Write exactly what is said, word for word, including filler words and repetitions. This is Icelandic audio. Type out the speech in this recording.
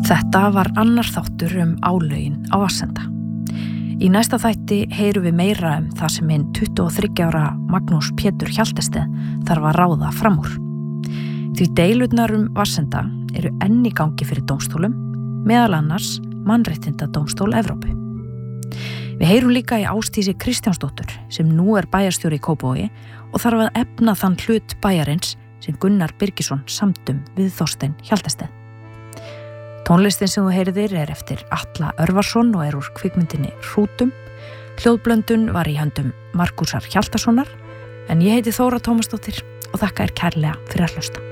Þetta var annar þáttur um álögin á Vatnsenda. Í næsta þætti heyrum við meira um það sem hinn tuttugu og þriggja ára Magnús Pétur Hjaltested þarf að ráða fram úr. Því deilurnar um Vatnsenda eru enn í gangi fyrir dómstólum, meðal annars Mannréttindadómstól Evrópu. Við heyrum líka í Ásdísi Kristjánsdóttur sem nú er bæjarstjóri í Kópavogi og þarf að efna þann hlut bæjarins sem Gunnar Birgisson samdum við Þorstein Hjaltested. Tónlistin sem þú heyrðir er eftir Atla Örvarsson og er úr kvikmyndinni Hrútum. Hljóðblöndun var í höndum Markúsar Hjaltasonar, en ég heiti Þóra Tómasdóttir og þakka þér kærlega fyrir að hlusta.